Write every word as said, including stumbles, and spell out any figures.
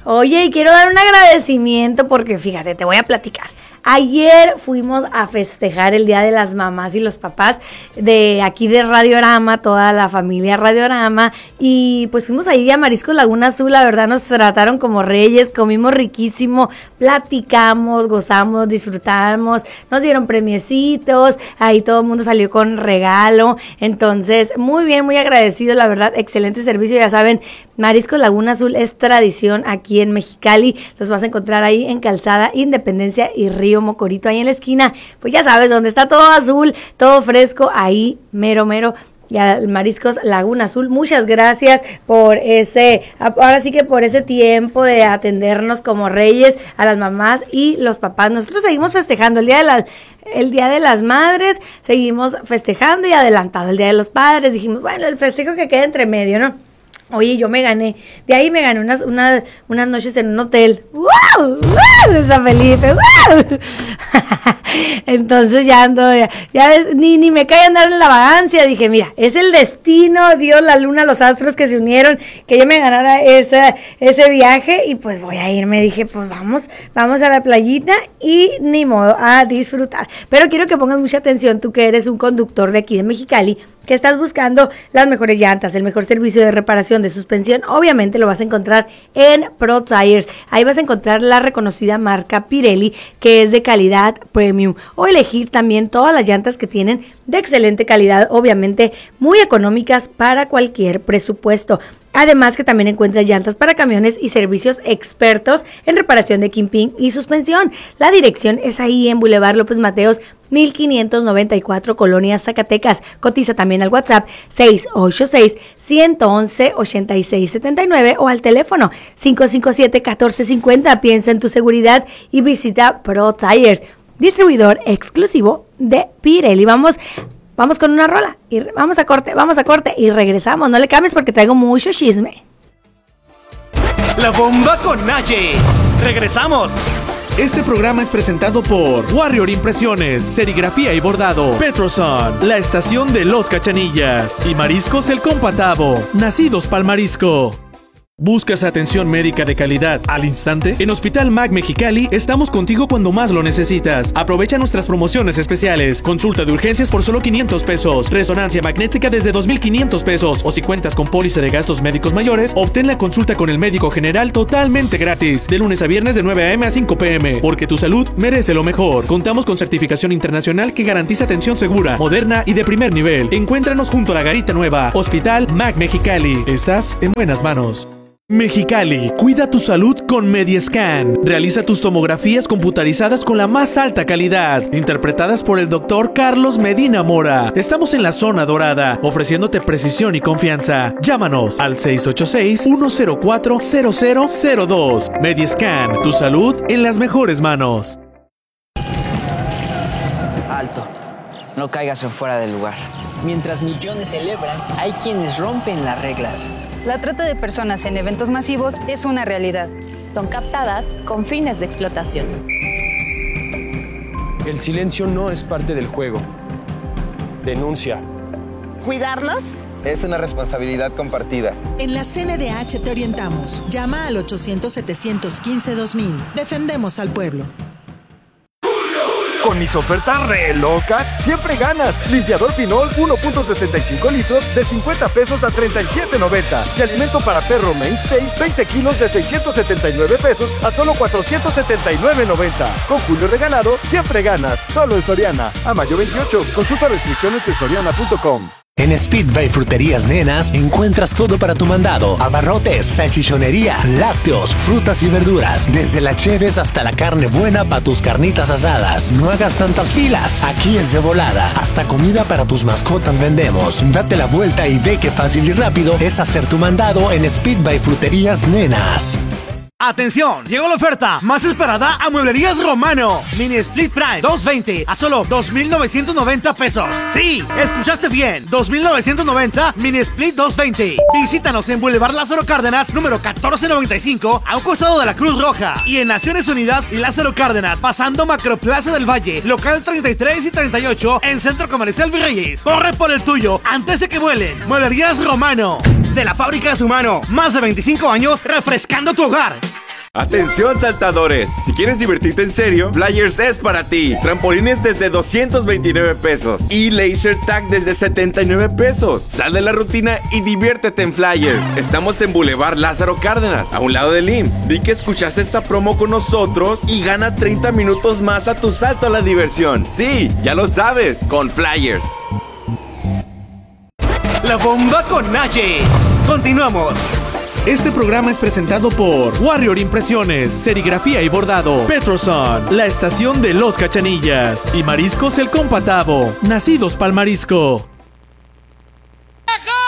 Oye, y quiero dar un agradecimiento porque fíjate, te voy a platicar. Ayer fuimos a festejar el Día de las Mamás y los Papás de aquí de Radiorama, toda la familia Radiorama, y pues fuimos ahí a Mariscos Laguna Azul. La verdad nos trataron como reyes, comimos riquísimo, platicamos, gozamos, disfrutamos, nos dieron premiecitos, ahí todo el mundo salió con regalo, entonces muy bien, muy agradecido, la verdad, excelente servicio. Ya saben, Mariscos Laguna Azul es tradición aquí en Mexicali, los vas a encontrar ahí en Calzada Independencia y Río Mocorito, ahí en la esquina, pues ya sabes, donde está todo azul, todo fresco, ahí mero mero, ya Mariscos Laguna Azul. Muchas gracias por ese, ahora sí que por ese tiempo de atendernos como reyes a las mamás y los papás. Nosotros seguimos festejando el día de las el Día de las Madres, seguimos festejando y adelantado el Día de los Padres. Dijimos, bueno, el festejo que queda entre medio, ¿no? Oye, yo me gané, de ahí me gané unas, unas, unas noches en un hotel. ¡Wow! ¡Wow! De San Felipe, ¡wow! Entonces ya ando, ya, ya ves, ni, ni me cae andar en la vagancia. Dije, mira, es el destino, Dios, la luna, los astros que se unieron, que yo me ganara esa, ese viaje, y pues voy a irme. Dije, pues vamos, vamos a la playita y ni modo, a disfrutar. Pero quiero que pongas mucha atención, tú que eres un conductor de aquí de Mexicali, que estás buscando las mejores llantas, el mejor servicio de reparación, de suspensión, obviamente lo vas a encontrar en Pro Tires. Ahí vas a encontrar la reconocida marca Pirelli, que es de calidad premium, o elegir también todas las llantas que tienen de excelente calidad, obviamente muy económicas para cualquier presupuesto. Además que también encuentras llantas para camiones y servicios expertos en reparación de kingpin y suspensión. La dirección es ahí en Boulevard López Mateos, mil quinientos noventa y cuatro, Colonia Zacatecas. Cotiza también al WhatsApp seis ocho seis, uno uno uno, ocho seis siete nueve o al teléfono cinco cinco siete, uno cuatro cinco cero. Piensa en tu seguridad y visita Pro Tires, distribuidor exclusivo de Pirelli. Vamos Vamos con una rola y re- vamos a corte, vamos a corte y regresamos. No le cambies porque traigo mucho chisme. La bomba con Naye. Regresamos. Este programa es presentado por Warrior Impresiones, Serigrafía y Bordado, Petroson, la estación de Los Cachanillas y Mariscos El Compatavo, nacidos pa'l marisco. ¿Buscas atención médica de calidad al instante? En Hospital M A C Mexicali estamos contigo cuando más lo necesitas. Aprovecha nuestras promociones especiales. Consulta de urgencias por solo quinientos pesos. Resonancia magnética desde dos mil quinientos pesos. O si cuentas con póliza de gastos médicos mayores, obtén la consulta con el médico general totalmente gratis. De lunes a viernes de nueve a eme a cinco pe eme. Porque tu salud merece lo mejor. Contamos con certificación internacional que garantiza atención segura, moderna y de primer nivel. Encuéntranos junto a la Garita Nueva. Hospital M A C Mexicali. Estás en buenas manos. Mexicali, cuida tu salud con Mediascan. Realiza tus tomografías computarizadas con la más alta calidad, interpretadas por el doctor Carlos Medina Mora. Estamos en la zona dorada, ofreciéndote precisión y confianza. Llámanos al seis ocho seis, uno cero cuatro, cero cero cero dos. Mediascan, tu salud en las mejores manos. Alto, no caigas en fuera del lugar. Mientras millones celebran, hay quienes rompen las reglas. La trata de personas en eventos masivos es una realidad. Son captadas con fines de explotación. El silencio no es parte del juego. Denuncia. ¿Cuidarnos? Es una responsabilidad compartida. En la C N D H te orientamos. Llama al ochocientos, setecientos quince, dos mil. Defendemos al pueblo. Con mis ofertas re locas, siempre ganas. Limpiador Pinol uno punto sesenta y cinco litros de cincuenta pesos a treinta y siete noventa. Y alimento para perro Mainstay, veinte kilos de seiscientos setenta y nueve pesos a solo cuatrocientos setenta y nueve noventa. Con Julio regalado, siempre ganas. Solo en Soriana. A mayo veintiocho. Consulta restricciones en soriana punto com. En Speedway Fruterías Nenas encuentras todo para tu mandado: abarrotes, salchichonería, lácteos, frutas y verduras, desde la cheves hasta la carne buena para tus carnitas asadas. No hagas tantas filas, aquí es de volada. Hasta comida para tus mascotas vendemos. Date la vuelta y ve qué fácil y rápido es hacer tu mandado en Speedway Fruterías Nenas. ¡Atención! Llegó la oferta más esperada a Mueblerías Romano. Mini Split Prime doscientos veinte a solo dos mil novecientos noventa pesos. Sí, escuchaste bien. dos mil novecientos noventa Mini Split doscientos veinte. Visítanos en Boulevard Lázaro Cárdenas, número catorce noventa y cinco, a un costado de la Cruz Roja. Y en Naciones Unidas y Lázaro Cárdenas, pasando Macroplaza del Valle, local treinta y tres y treinta y ocho, en Centro Comercial Virreyes. Corre por el tuyo antes de que vuelen. Mueblerías Romano. De la fábrica de su mano. Más de veinticinco años refrescando tu hogar. Atención saltadores, si quieres divertirte en serio, Flyers es para ti. Trampolines desde doscientos veintinueve pesos y laser tag desde setenta y nueve pesos. Sal de la rutina y diviértete en Flyers. Estamos en Boulevard Lázaro Cárdenas, a un lado del I M S S. Di que escuchaste esta promo con nosotros y gana treinta minutos más a tu salto a la diversión. Sí, ya lo sabes, con Flyers. La bomba con Naye. Continuamos. Este programa es presentado por Warrior Impresiones, Serigrafía y Bordado, Petroson, la estación de los Cachanillas y Mariscos El Compatavo, Nacidos Pal Marisco.